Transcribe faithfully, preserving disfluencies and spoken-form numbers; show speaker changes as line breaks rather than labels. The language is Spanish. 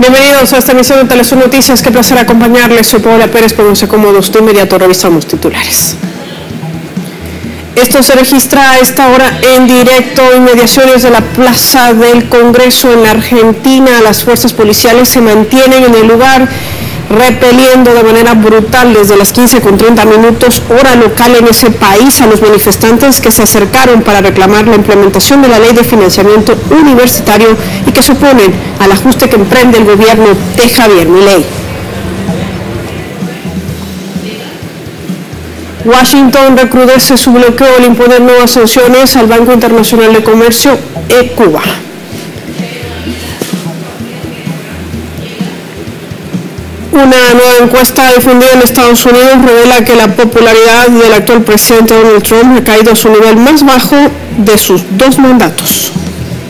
Bienvenidos a esta emisión de Telesur Noticias. Qué placer acompañarles. Soy Paola Pérez. Pónganse cómodos. De inmediato revisamos titulares. Esto se registra a esta hora en directo. Inmediaciones de la Plaza del Congreso en la Argentina. Las fuerzas policiales se mantienen en el lugar, repeliendo de manera brutal desde las quince con treinta minutos hora local en ese país a los manifestantes que se acercaron para reclamar la implementación de la ley de financiamiento universitario y que se oponen al ajuste que emprende el gobierno de Javier Milei. Washington recrudece su bloqueo al imponer nuevas sanciones al Banco Internacional de Comercio y Cuba. Una nueva encuesta difundida en Estados Unidos revela que la popularidad del actual presidente Donald Trump ha caído a su nivel más bajo de sus dos mandatos.